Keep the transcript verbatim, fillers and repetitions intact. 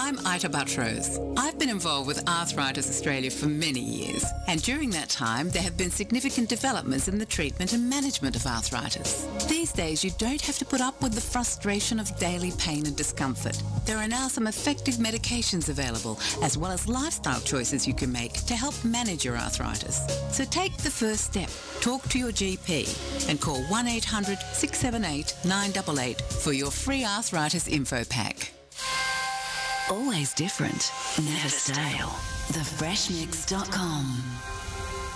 I'm Ita Buttrose. I've been involved with Arthritis Australia for many years, and during that time there have been significant developments in the treatment and management of arthritis. These days you don't have to put up with the frustration of daily pain and discomfort. There are now some effective medications available, as well as lifestyle choices you can make to help manage your arthritis. So take the first step. Talk to your G P and call one eight hundred, six seven eight, nine eight eight for your free arthritis info pack. Always different, never stale. the fresh mix dot com